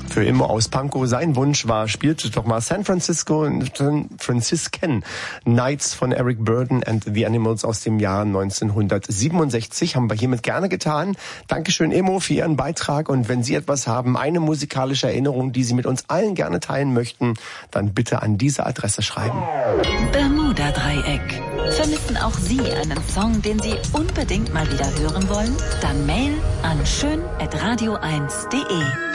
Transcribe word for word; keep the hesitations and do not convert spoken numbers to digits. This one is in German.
Für Immo aus Pankow. Sein Wunsch war, spielte doch mal San Francisco, San Franciscan Nights von Eric Burdon and the Animals aus dem Jahr neunzehnhundertsiebenundsechzig. Haben wir hiermit gerne getan. Dankeschön, Immo, für Ihren Beitrag. Und wenn Sie etwas haben, eine musikalische Erinnerung, die Sie mit uns allen gerne teilen möchten, dann bitte an diese Adresse schreiben. Bermuda-Dreieck. Vermissen auch Sie einen Song, den Sie unbedingt mal wieder hören wollen? Dann Mail an schön at radio eins punkt de.